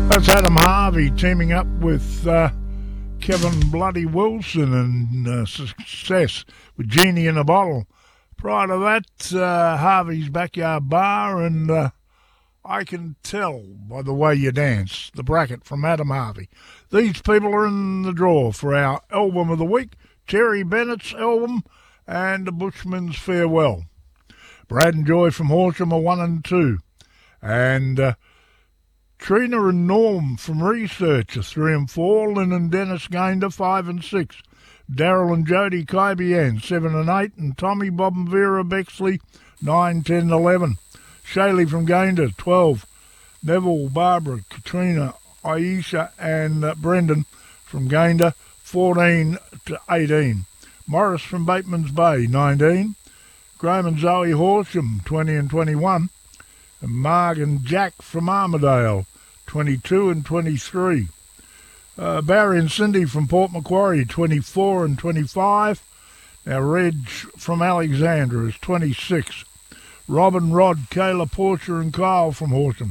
That's Adam Harvey teaming up with Kevin Bloody Wilson and Success with Genie in a Bottle. Prior to that, Harvey's Backyard Bar and I Can Tell by the Way You Dance, the bracket from Adam Harvey. These people are in the draw for our album of the week, Terry Bennett's album and The Bushman's Farewell. Brad and Joy from Horsham are 1 and 2. And Trina and Norm from Research are 3 and 4. Lynn and Dennis Gaynor 5 and 6. Daryl and Jody Kybian 7 and 8. And Tommy, Bob and Vera Bexley 9, 10, 11. Shaylee from Gaynor 12. Neville, Barbara, Katrina, Aisha and Brendan from Gaynor 14 to 18. Morris from Bateman's Bay 19. Graham and Zoe Horsham 20 and 21. And Marg and Jack from Armidale, 22 and 23. Barry and Cindy from Port Macquarie, 24 and 25. Now Reg from Alexandra is 26. Robin, Rod, Kayla, Portia and Kyle from Horsham,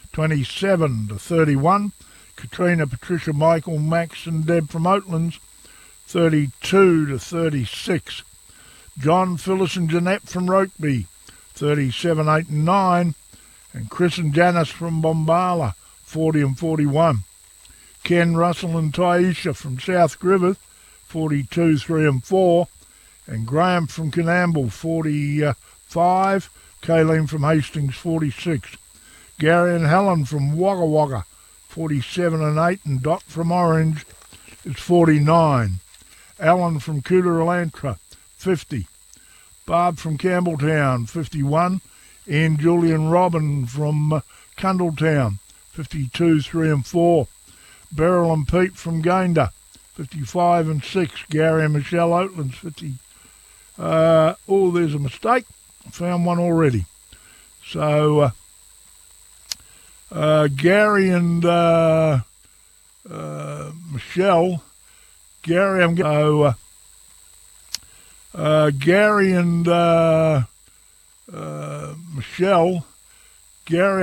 27 to 31. Katrina, Patricia, Michael, Max and Deb from Oatlands, 32 to 36. John, Phyllis and Jeanette from Rokeby, 37, 8 and 9. And Chris and Janice from Bombala, 40 and 41. Ken, Russell and Taisha from South Griffith, 42, 3 and 4. And Graham from Canamble, 45. Kayleen from Hastings, 46. Gary and Helen from Wagga Wagga, 47 and 8. And Dot from Orange is 49. Alan from Cooter-Elantra, 50. Barb from Campbelltown, 51. And Julian Robin from Cundletown, 52, 3 and 4. Beryl and Pete from Gaynor, 55 and 6. Gary and Michelle Oatlands, 50. There's a mistake. I found one already. So, Gary and Michelle. Gary, I'm going Gary and Michelle, Gary